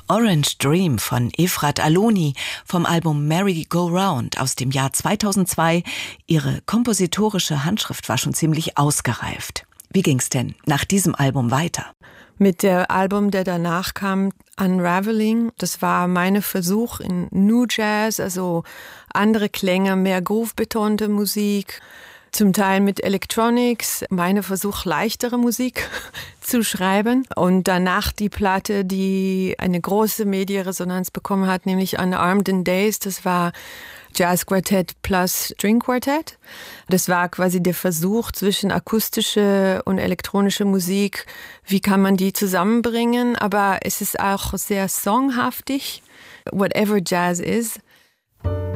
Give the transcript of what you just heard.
Orange Dream von Efrat Aloni vom Album Merry Go Round aus dem Jahr 2002. Ihre kompositorische Handschrift war schon ziemlich ausgereift. Wie ging's denn nach diesem Album weiter? Mit der Album, der danach kam, Unraveling, das war mein Versuch in New Jazz, also andere Klänge, mehr groove-betonte Musik, zum Teil mit Electronics, mein Versuch, leichtere Musik zu schreiben. Und danach die Platte, die eine große Medienresonanz bekommen hat, nämlich Unarmed in Days, das war Jazz Quartet plus String Quartet. Das war quasi der Versuch zwischen akustische und elektronische Musik. Wie kann man die zusammenbringen? Aber es ist auch sehr songhaftig. Whatever Jazz is.